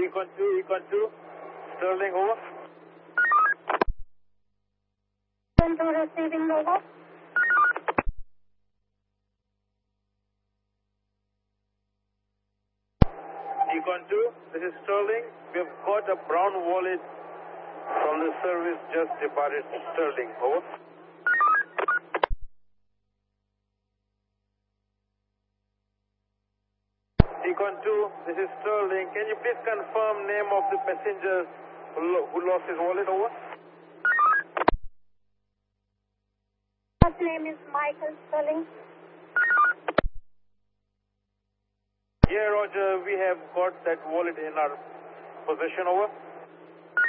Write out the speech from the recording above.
Econ 2, Sterling, over. Econ 2 receiving, over. Econ 2, this is Sterling. We have got a brown wallet from the service just departed. Sterling, over. Econ 2, this is Sterling. Can you please confirm name of the passenger who lost his wallet, over? His name is Michael Sterling. Yeah, Roger, we have got that wallet in our possession, over.